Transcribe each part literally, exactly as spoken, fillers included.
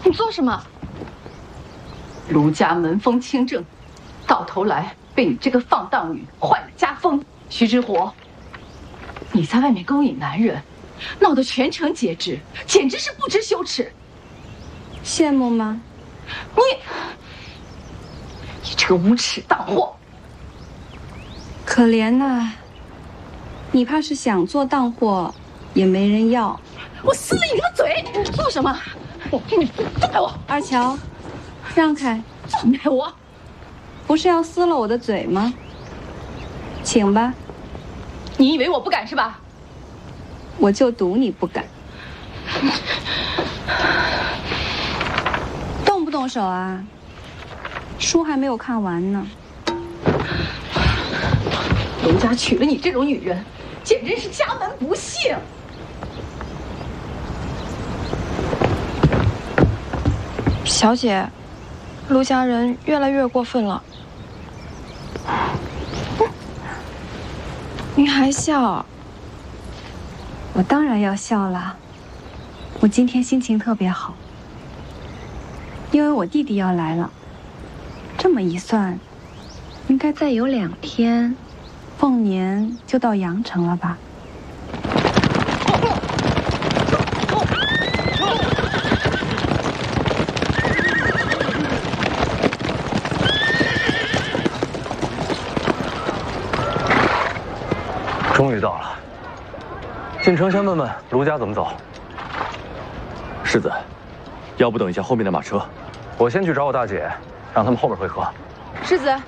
你做什么？卢家门风清正，到头来被你这个放荡女坏了家风。徐之火，你在外面勾引男人，闹得全城皆知，简直是不知羞耻。 羡慕吗？ 你，你这个无耻荡货！ 可怜呐，你怕是想做荡货，也没人要。 我撕了你个嘴！做什么？我给你放开我！ 二乔，让开！ 放开我！ 不是要撕了我的嘴吗？请吧。 你以为我不敢是吧？ 我就赌你不敢。动不动手啊？书还没有看完呢。 卢家娶了你这种女人，简直是家门不幸。 小姐，卢家人越来越过分了。你还笑？ 我当然要笑了。我今天心情特别好，因为我弟弟要来了。这么一算，应该再有两天，凤年就到阳城了吧？ 终于到了，进城先问问卢家怎么走。 世子，要不等一下后面的马车？ 我先去找我大姐，让他们后面会合。 世子，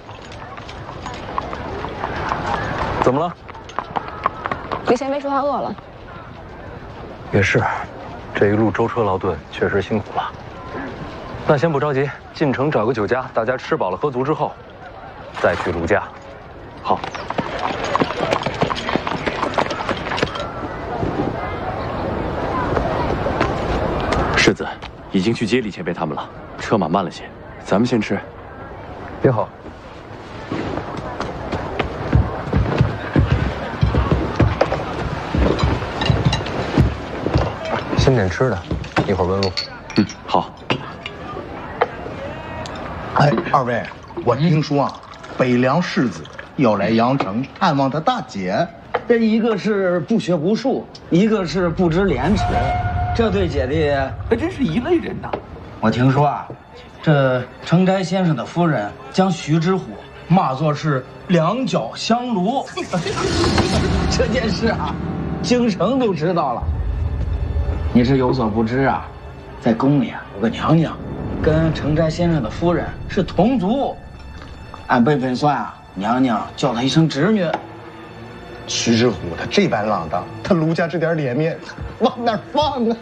怎么了？ 李贤妃说她饿了。 也是，这一路舟车劳顿，确实辛苦了。那先不着急，进城找个酒家，大家吃饱了喝足之后，再去卢家。好。 世子，已经去接李前辈他们了，车马慢了些，咱们先吃。 也好。先点吃的，一会儿问路。 嗯，好。 哎，二位，我听说啊，北凉世子要来阳城探望他大姐。 这一个是不学无术，一个是不知廉耻。这对姐弟还真是一类人呐！我听说啊，这程斋先生的夫人将徐之虎骂作是两脚香炉，这件事啊，京城都知道了。你是有所不知啊，在宫里啊有个娘娘，跟程斋先生的夫人是同族，按辈分算啊，娘娘叫她一声侄女。 徐之虎他这般浪荡，他卢家这点脸面往哪儿放啊？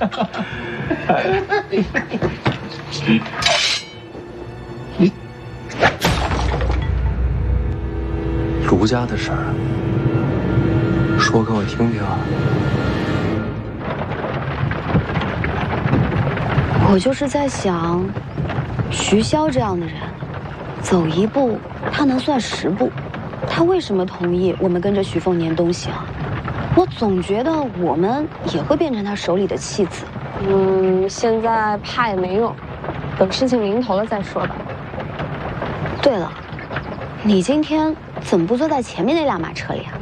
卢家的事儿，说给我听听。 我就是在想，徐骁这样的人，走一步他能算十步。他为什么同意我们跟着徐凤年东行？我总觉得我们也会变成他手里的弃子。 嗯，现在怕也没用，等事情临头了再说吧。 对了，你今天怎么不坐在前面那辆马车里啊？